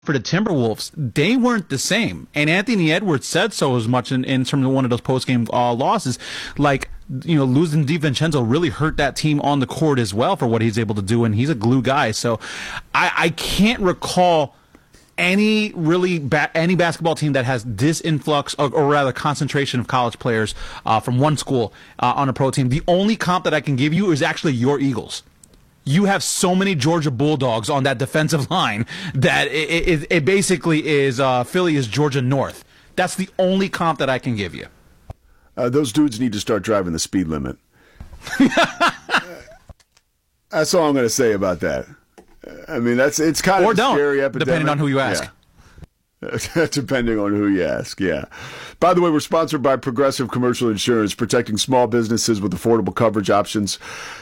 for the Timberwolves, they weren't the same. And Anthony Edwards said so as much in terms of one of those post-game losses. Like, losing DiVincenzo really hurt that team on the court as well for what he's able to do, and he's a glue guy. So I can't recall any basketball team that has this influx or rather concentration of college players from one school on a pro team. The only comp that I can give you is actually your Eagles. You have so many Georgia Bulldogs on that defensive line that it basically is Philly is Georgia North. That's the only comp that I can give you. Those dudes need to start driving the speed limit. That's all I'm going to say about that. I mean, it's kind of a scary epidemic. Depending on who you ask. Yeah. Depending on who you ask, yeah. By the way, we're sponsored by Progressive Commercial Insurance, protecting small businesses with affordable coverage options.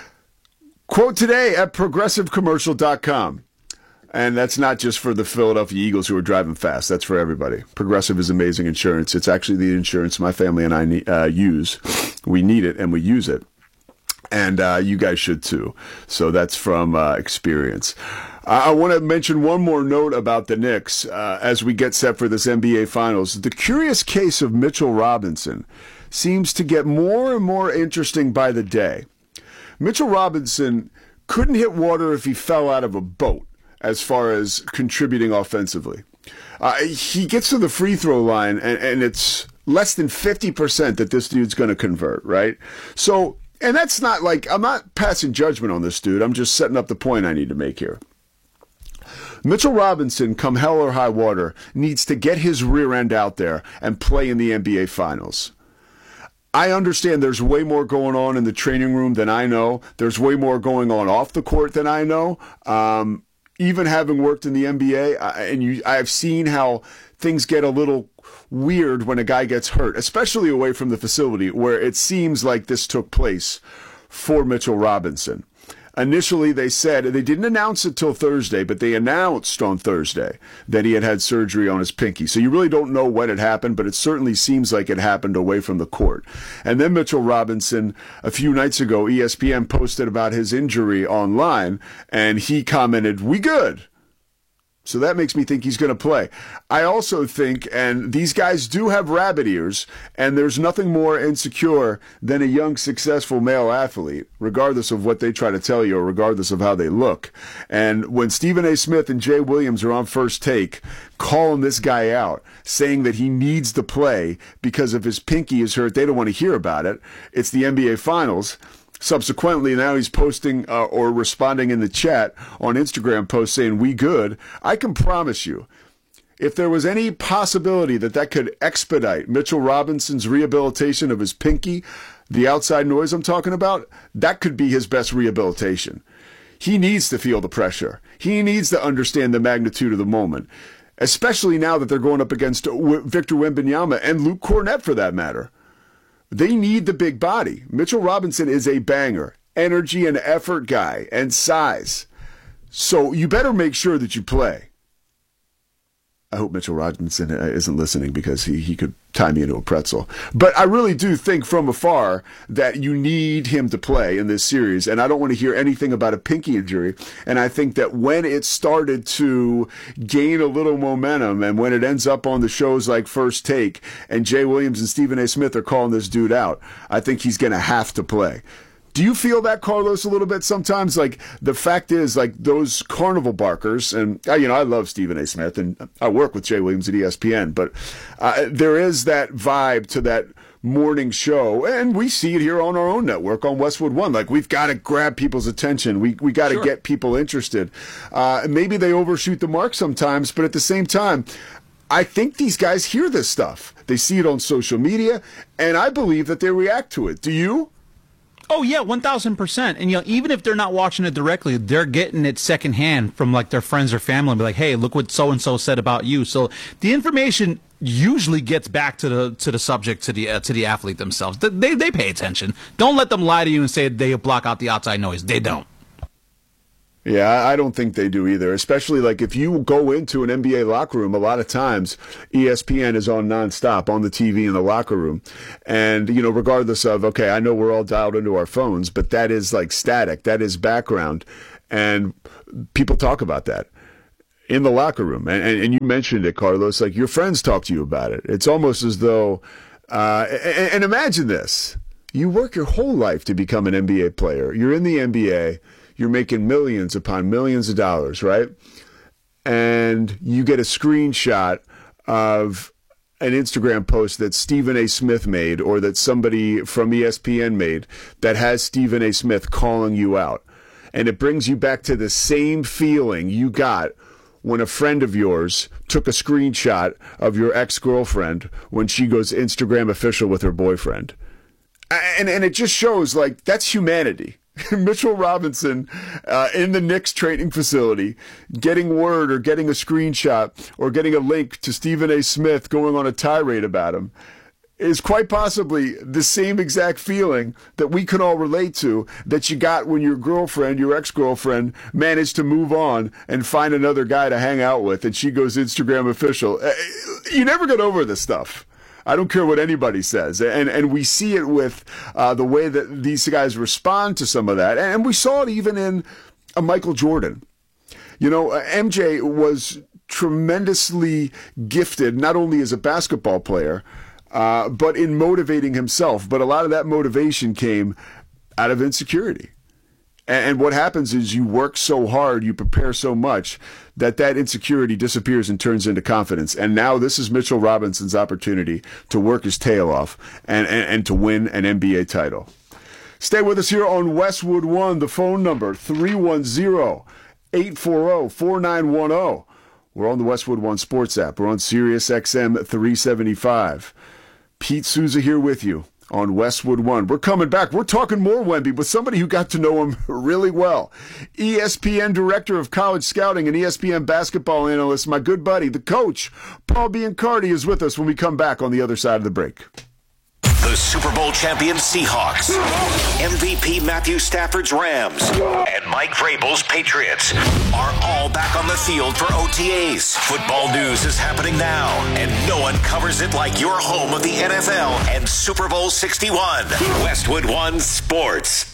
Quote today at progressivecommercial.com. And that's not just for the Philadelphia Eagles who are driving fast. That's for everybody. Progressive is amazing insurance. It's actually the insurance my family and I use. We need it and we use it. And you guys should too. So that's from experience. I want to mention one more note about the Knicks as we get set for this NBA Finals. The curious case of Mitchell Robinson seems to get more and more interesting by the day. Mitchell Robinson couldn't hit water if he fell out of a boat as far as contributing offensively. He gets to the free throw line, and it's less than 50% that this dude's going to convert, right? So, and that's not like, I'm not passing judgment on this dude. I'm just setting up the point I need to make here. Mitchell Robinson, come hell or high water, needs to get his rear end out there and play in the NBA Finals. I understand there's way more going on in the training room than I know. There's way more going on off the court than I know. Even having worked in the NBA, I've seen how things get a little weird when a guy gets hurt, especially away from the facility where it seems like this took place for Mitchell Robinson. Initially, they said, they didn't announce it till Thursday, but they announced on Thursday that he had surgery on his pinky. So you really don't know when it happened, but it certainly seems like it happened away from the court. And then Mitchell Robinson, a few nights ago, ESPN posted about his injury online, and he commented, "We good." So that makes me think he's going to play. I also think, and these guys do have rabbit ears, and there's nothing more insecure than a young, successful male athlete, regardless of what they try to tell you or regardless of how they look. And when Stephen A. Smith and Jay Williams are on First Take, calling this guy out, saying that he needs to play because if his pinky is hurt, they don't want to hear about it. It's the NBA Finals. Subsequently, now he's posting or responding in the chat on Instagram posts saying, "We good." I can promise you, if there was any possibility that could expedite Mitchell Robinson's rehabilitation of his pinky, the outside noise I'm talking about, that could be his best rehabilitation. He needs to feel the pressure. He needs to understand the magnitude of the moment, especially now that they're going up against Victor Wembanyama and Luke Cornett for that matter. They need the big body. Mitchell Robinson is a banger, energy and effort guy, and size. So you better make sure that you play. I hope Mitchell Robinson isn't listening because he could tie me into a pretzel. But I really do think from afar that you need him to play in this series, and I don't want to hear anything about a pinky injury. And I think that when it started to gain a little momentum and when it ends up on the shows like First Take and Jay Williams and Stephen A. Smith are calling this dude out, I think he's going to have to play. Do you feel that, Carlos, a little bit sometimes? Like, the fact is, like, those carnival barkers, and, I love Stephen A. Smith, and I work with Jay Williams at ESPN, but there is that vibe to that morning show, and we see it here on our own network on Westwood One. Like, we've got to grab people's attention. We got to get people interested. Maybe they overshoot the mark sometimes, but at the same time, I think these guys hear this stuff. They see it on social media, and I believe that they react to it. Do you? Oh, yeah, 1,000%. And, even if they're not watching it directly, they're getting it secondhand from, like, their friends or family and be like, "Hey, look what so-and-so said about you." So the information usually gets back to the subject, to the athlete themselves. They pay attention. Don't let them lie to you and say they block out the outside noise. They don't. Yeah, I don't think they do either, especially like if you go into an NBA locker room, a lot of times ESPN is on nonstop on the TV in the locker room. And, regardless of, okay, I know we're all dialed into our phones, but that is like static. That is background. And people talk about that. in the locker room. And you mentioned it, Carlos, like your friends talk to you about it. It's almost as though, and imagine this. You work your whole life to become an NBA player. You're in the NBA. You're making millions upon millions of dollars, right? And you get a screenshot of an Instagram post that Stephen A. Smith made or that somebody from ESPN made that has Stephen A. Smith calling you out. And it brings you back to the same feeling you got when a friend of yours took a screenshot of your ex-girlfriend when she goes Instagram official with her boyfriend. And it just shows, like, that's humanity. Mitchell Robinson in the Knicks training facility getting word or getting a screenshot or getting a link to Stephen A. Smith going on a tirade about him is quite possibly the same exact feeling that we can all relate to that you got when your girlfriend, your ex-girlfriend, managed to move on and find another guy to hang out with and she goes Instagram official. You never get over this stuff. I don't care what anybody says. And we see it with the way that these guys respond to some of that. And we saw it even in Michael Jordan. You know, MJ was tremendously gifted, not only as a basketball player, but in motivating himself. But a lot of that motivation came out of insecurity. And what happens is you work so hard, you prepare so much, that insecurity disappears and turns into confidence. And now this is Mitchell Robinson's opportunity to work his tail off and to win an NBA title. Stay with us here on Westwood One. The phone number, 310-840-4910. We're on the Westwood One Sports app. We're on Sirius XM 375. Pete Souza here with you on Westwood One. We're coming back. We're talking more Wemby with somebody who got to know him really well. ESPN Director of College Scouting and ESPN Basketball Analyst, my good buddy, the coach, Paul Biancardi, is with us when we come back on the other side of the break. The Super Bowl champion Seahawks, MVP Matthew Stafford's Rams, and Mike Vrabel's Patriots are all back on the field for OTAs. Football news is happening now, and no one covers it like your home of the NFL and Super Bowl 61. Westwood One Sports.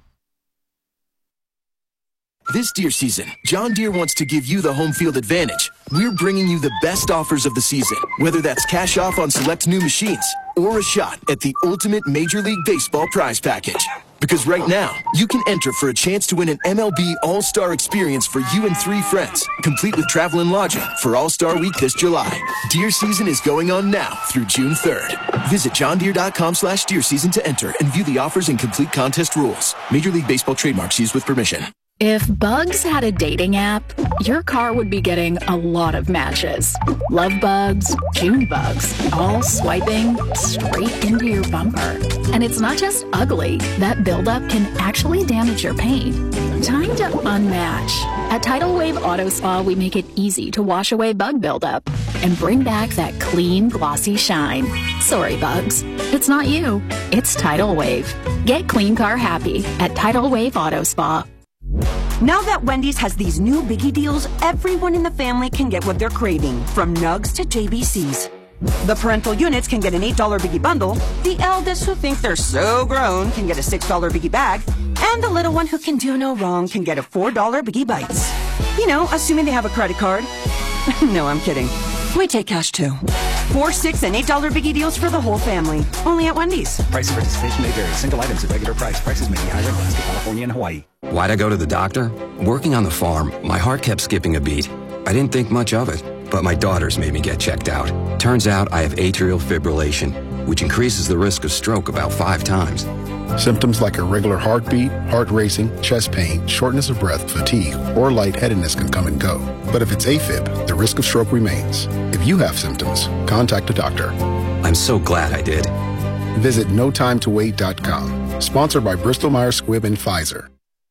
This Deere season, John Deere wants to give you the home field advantage. We're bringing you the best offers of the season, whether that's cash off on select new machines or a shot at the ultimate Major League Baseball prize package. Because right now, you can enter for a chance to win an MLB All-Star experience for you and 3 friends, complete with travel and lodging for All-Star Week this July. Deere season is going on now through June 3rd. Visit johndeere.com/Deere season to enter and view the offers and complete contest rules. Major League Baseball trademarks used with permission. If Bugs had a dating app, your car would be getting a lot of matches. Love bugs, June bugs, all swiping straight into your bumper. And it's not just ugly. That buildup can actually damage your paint. Time to unmatch. At Tidal Wave Auto Spa, we make it easy to wash away bug buildup and bring back that clean, glossy shine. Sorry, bugs. It's not you. It's Tidal Wave. Get clean car happy at Tidal Wave Auto Spa. Now that Wendy's has these new biggie deals, everyone in the family can get what they're craving, from nugs to JBCs. The parental units can get an $8 biggie bundle, the eldest who think they're so grown can get a $6 biggie bag, and the little one who can do no wrong can get a $4 biggie bites. You know, assuming they have a credit card. No, I'm kidding. We take cash too. $4, $6, and $8 biggie deals for the whole family. Only at Wendy's. Price and participation may vary. Single items at regular price. Prices may be higher in Alaska, California, and Hawaii. Why'd I go to the doctor? Working on the farm, my heart kept skipping a beat. I didn't think much of it, but my daughters made me get checked out. Turns out I have atrial fibrillation, which increases the risk of stroke about 5 times. Symptoms like irregular heartbeat, heart racing, chest pain, shortness of breath, fatigue, or lightheadedness can come and go. But if it's AFib, the risk of stroke remains. If you have symptoms, contact a doctor. I'm so glad I did. Visit notimetowait.com. Sponsored by Bristol-Myers Squibb and Pfizer.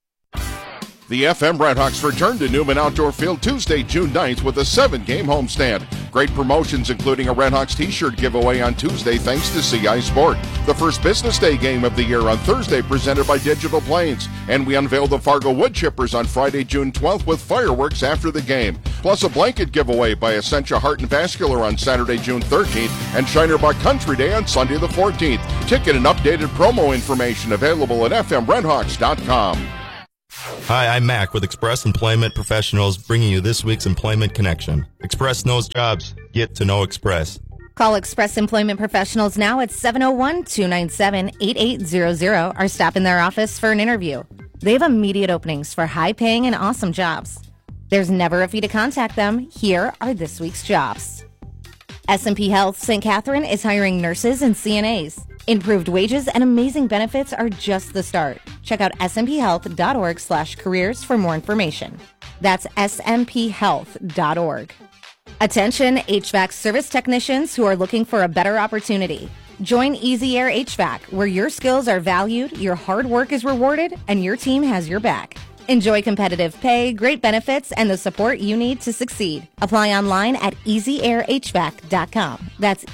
The FM Redhawks return to Newman Outdoor Field Tuesday, June 9th with a 7-game homestand. Great promotions including a Redhawks t-shirt giveaway on Tuesday thanks to CI Sport. The first business day game of the year on Thursday presented by Digital Plains. And we unveiled the Fargo Wood Chippers on Friday, June 12th with fireworks after the game. Plus a blanket giveaway by Essentia Heart and Vascular on Saturday, June 13th and Shiner Buck Country Day on Sunday the 14th. Ticket and updated promo information available at fmredhawks.com. Hi, I'm Mac with Express Employment Professionals, bringing you this week's Employment Connection. Express knows jobs. Get to know Express. Call Express Employment Professionals now at 701-297-8800 or stop in their office for an interview. They have immediate openings for high-paying and awesome jobs. There's never a fee to contact them. Here are this week's jobs. S&P Health St. Catherine is hiring nurses and CNAs. Improved wages and amazing benefits are just the start. Check out smphealth.org/careers for more information. That's smphealth.org. Attention HVAC service technicians who are looking for a better opportunity. Join Easy Air HVAC, where your skills are valued, your hard work is rewarded, and your team has your back. Enjoy competitive pay, great benefits, and the support you need to succeed. Apply online at easyairhvac.com. That's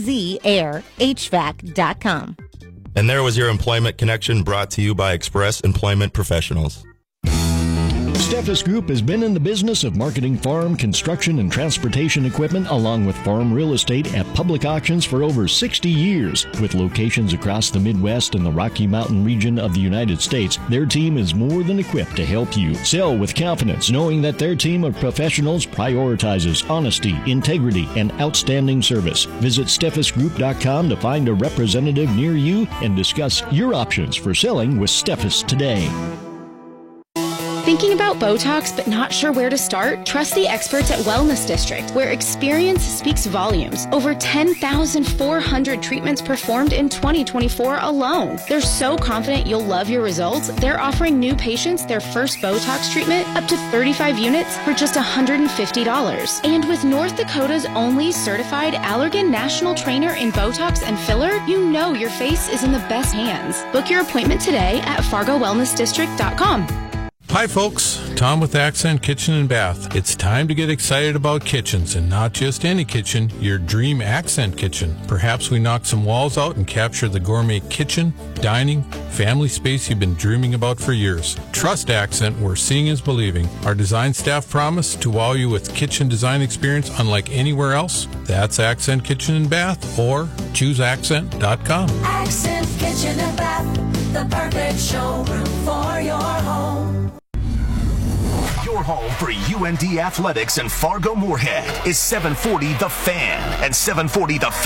easyairhvac.com. And there was your Employment Connection, brought to you by Express Employment Professionals. Steffes Group has been in the business of marketing farm, construction, and transportation equipment along with farm real estate at public auctions for over 60 years. With locations across the Midwest and the Rocky Mountain region of the United States, their team is more than equipped to help you sell with confidence, knowing that their team of professionals prioritizes honesty, integrity, and outstanding service. Visit SteffesGroup.com to find a representative near you and discuss your options for selling with Steffes today. Thinking about Botox but not sure where to start? Trust the experts at Wellness District, where experience speaks volumes. Over 10,400 treatments performed in 2024 alone. They're so confident you'll love your results, they're offering new patients their first Botox treatment up to 35 units for just $150. And with North Dakota's only certified Allergan National Trainer in Botox and filler, you know your face is in the best hands. Book your appointment today at FargoWellnessDistrict.com. Hi folks, Tom with Accent Kitchen and Bath. It's time to get excited about kitchens, and not just any kitchen, your dream Accent kitchen. Perhaps we knock some walls out and capture the gourmet kitchen, dining, family space you've been dreaming about for years. Trust Accent, where seeing is believing. Our design staff promise to wow you with kitchen design experience unlike anywhere else. That's Accent Kitchen and Bath, or chooseaccent.com. Accent Kitchen and Bath, the perfect showroom for your home. Your home for UND Athletics and Fargo Moorhead is 740 The Fan, and 740 The Fan